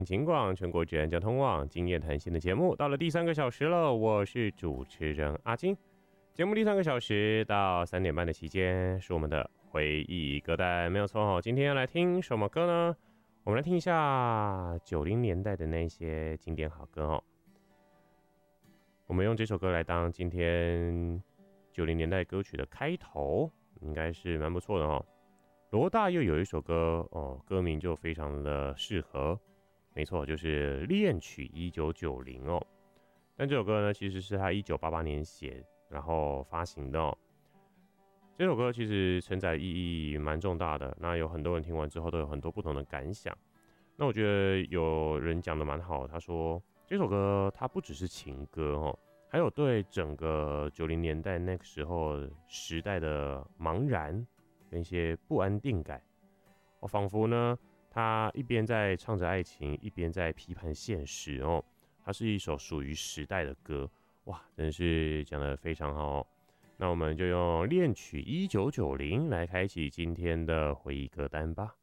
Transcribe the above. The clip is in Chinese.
情广全国治安交通网今夜谈心的节目到了第3个小时了，我是主持人阿金。节目第3个小时到3点半的期间是我们的回忆歌单，没有错哦。今天要来听什么歌呢？我们来听一下90年代的那些经典好歌哦。我们用这首歌来当今天90年代歌曲的开头，应该是蛮不错的哦。罗大佑有一首歌哦，歌名就非常的适合。没错，就是恋曲1990哦。但这首歌呢，其实是他1988年写，然后发行的哦。这首歌其实承载意义蛮重大的，那有很多人听完之后都有很多不同的感想。那我觉得有人讲的蛮好，他说这首歌它不只是情歌哦，还有对整个90年代那个时候时代的茫然跟一些不安定感。我仿佛呢。他一边在唱着爱情，一边在批判现实哦。它是一首属于时代的歌，哇，真是讲得非常好哦。那我们就用恋曲1990来开启今天的回忆歌单吧。